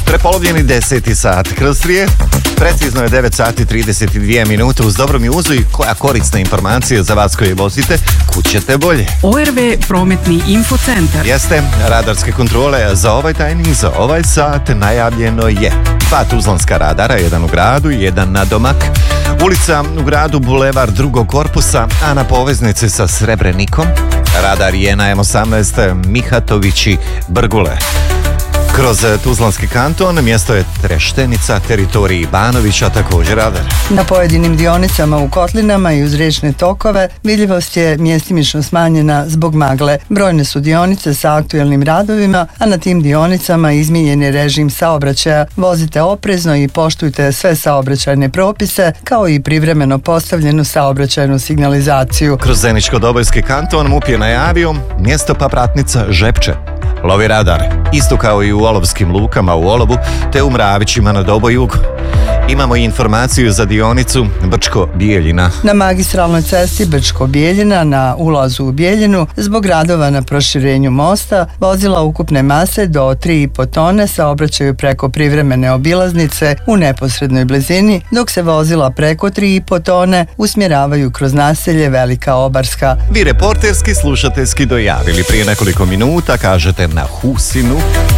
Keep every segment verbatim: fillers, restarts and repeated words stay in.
Prepolovljeni deseti sat kroz trije. Precizno je devet sati trideset dvije minute. Uz dobro mi uzu i koja korisna informacija za vas koji vozite, kud ćete bolje. O R V prometni infocentar. Jeste, radarske kontrole za ovaj tajming, za ovaj sat najavljeno je dva tuzlanska radara, jedan u gradu i jedan na domak. Ulica u gradu Bulevar drugog korpusa, a na poveznici sa Srebrenikom radar je na M osamnaest Mihatovići Brgule. Kroz Tuzlanski kanton mjesto je Treštenica, teritoriji Banovića također radar. Na pojedinim dionicama u kotlinama i uz riječne tokove vidljivost je mjestimično smanjena zbog magle. Brojne su dionice sa aktuelnim radovima, a na tim dionicama izmijenjen je režim saobraćaja. Vozite oprezno i poštujte sve saobraćajne propise, kao i privremeno postavljenu saobraćajnu signalizaciju. Kroz Zeničko-Dobojski kanton M U P je najavio mjesto Papratnica Žepče. Lovi radar, isto kao i u olovskim lukama u Olovu, te u Mravićima na Dobojugu. Imamo i informaciju za dionicu Brčko-Bijeljina. Na magistralnoj cesti Brčko-Bijeljina na ulazu u Bijeljinu zbog radova na proširenju mosta vozila ukupne mase do tri i po tone saobraćaju preko privremene obilaznice u neposrednoj blizini, dok se vozila preko tri i po tone usmjeravaju kroz naselje Velika Obarska. Vi reporterski slušateljski dojavili prije nekoliko minuta, kažete na Husinu,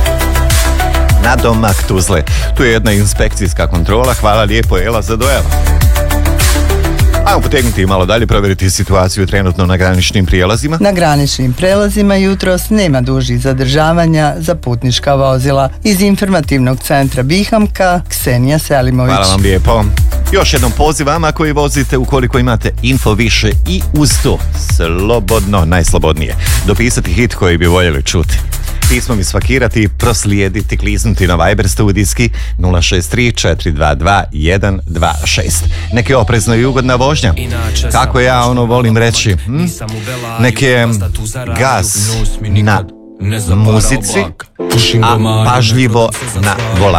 na domak Tuzle. Tu je jedna inspekcijska kontrola, hvala lijepo Ela za dojavu. Ajmo potegnuti malo dalje, provjeriti situaciju trenutno na graničnim prijelazima. Na graničnim prelazima jutros nema dužih zadržavanja za putnička vozila. Iz informativnog centra Bihamka, Ksenija Selimović. Hvala vam lijepo. Još jednom poziv vama koji vozite, ukoliko imate info više i uz to slobodno, najslobodnije, dopisati hit koji bi voljeli čuti. Pismo mi svakirati, proslijediti, kliznuti na Viber studijski nula šest tri četiri dva dva jedan dva šest. Neke oprezno i ugodna vožnja. Kako ja ono volim reći, hm? Neke gaz na muzici, a pažljivo na volan.